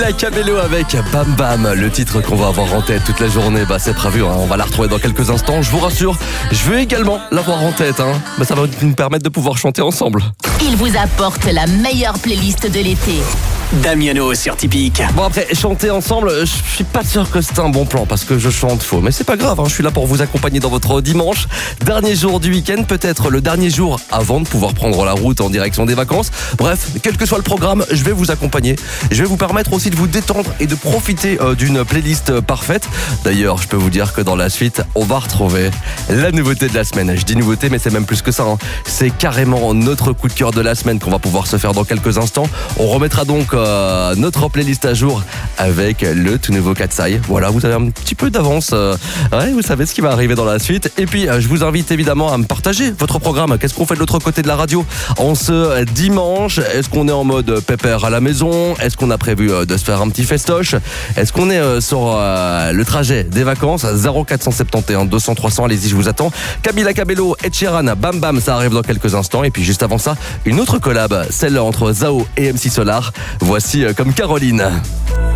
La Cabello avec Bam Bam, le titre qu'on va avoir en tête toute la journée, c'est prévu, on va la retrouver dans quelques instants, je vous rassure, je vais également l'avoir en tête, ça va nous permettre de pouvoir chanter ensemble. Il vous apporte la meilleure playlist de l'été. Damiano sur Typique. Bon, après, chanter ensemble, je suis pas sûr que c'est un bon plan parce que je chante faux. Mais c'est pas grave, je suis là pour vous accompagner dans votre dimanche. Dernier jour du week-end, peut-être le dernier jour avant de pouvoir prendre la route en direction des vacances. Bref, quel que soit le programme, je vais vous accompagner. Je vais vous permettre aussi de vous détendre et de profiter d'une playlist parfaite. D'ailleurs, je peux vous dire que dans la suite, on va retrouver la nouveauté de la semaine. Je dis nouveauté, mais c'est même plus que ça. C'est carrément notre coup de cœur de la semaine qu'on va pouvoir se faire dans quelques instants. On remettra donc notre playlist à jour avec le tout nouveau Katsai. Voilà, vous avez un petit peu d'avance. Vous savez ce qui va arriver dans la suite. Et puis, je vous invite évidemment à me partager votre programme. Qu'est-ce qu'on fait de l'autre côté de la radio en ce dimanche? Est-ce qu'on est en mode pépère à la maison? Est-ce qu'on a prévu de se faire un petit festoche? Est-ce qu'on est sur le trajet des vacances? 0471 200 300, allez-y, je vous attends. Camila Cabello, Ed Sheeran, Bam Bam, ça arrive dans quelques instants. Et puis juste avant ça, une autre collab, celle entre Zao et MC Solar. Voici comme Caroline.